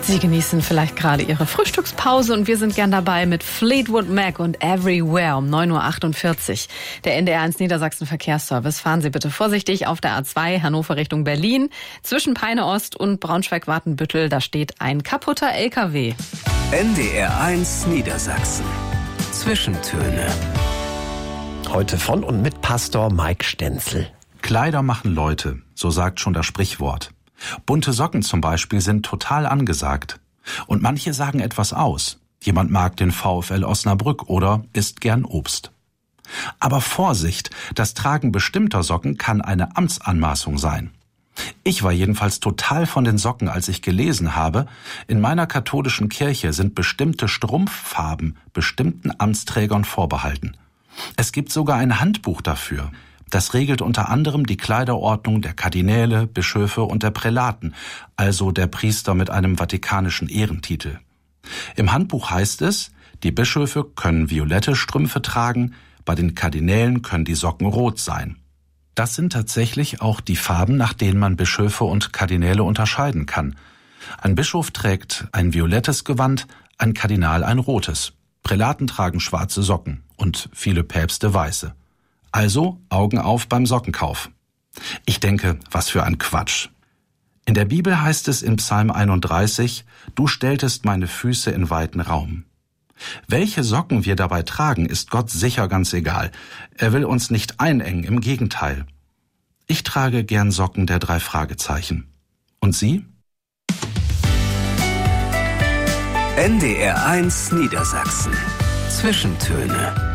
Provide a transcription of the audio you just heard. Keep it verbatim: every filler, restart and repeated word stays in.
Sie genießen vielleicht gerade Ihre Frühstückspause und wir sind gern dabei mit Fleetwood Mac und Everywhere um neun Uhr achtundvierzig. Der N D R eins Niedersachsen Verkehrsservice. Fahren Sie bitte vorsichtig auf der A zwei Hannover Richtung Berlin. Zwischen Peine Ost und Braunschweig-Watenbüttel, da steht ein kaputter L K W. N D R eins Niedersachsen. Zwischentöne. Heute von und mit Pastor Mike Stenzel. Kleider machen Leute, so sagt schon das Sprichwort. Bunte Socken zum Beispiel sind total angesagt. Und manche sagen etwas aus. Jemand mag den VfL Osnabrück oder isst gern Obst. Aber Vorsicht, das Tragen bestimmter Socken kann eine Amtsanmaßung sein. Ich war jedenfalls total von den Socken, als ich gelesen habe, in meiner katholischen Kirche sind bestimmte Strumpffarben bestimmten Amtsträgern vorbehalten. Es gibt sogar ein Handbuch dafür. Das regelt unter anderem die Kleiderordnung der Kardinäle, Bischöfe und der Prälaten, also der Priester mit einem vatikanischen Ehrentitel. Im Handbuch heißt es, die Bischöfe können violette Strümpfe tragen, bei den Kardinälen können die Socken rot sein. Das sind tatsächlich auch die Farben, nach denen man Bischöfe und Kardinäle unterscheiden kann. Ein Bischof trägt ein violettes Gewand, ein Kardinal ein rotes. Prälaten tragen schwarze Socken und viele Päpste weiße. Also Augen auf beim Sockenkauf. Ich denke, was für ein Quatsch. In der Bibel heißt es in Psalm einunddreißig, du stelltest meine Füße in weiten Raum. Welche Socken wir dabei tragen, ist Gott sicher ganz egal. Er will uns nicht einengen, im Gegenteil. Ich trage gern Socken der drei Fragezeichen. Und Sie? N D R eins Niedersachsen. Zwischentöne.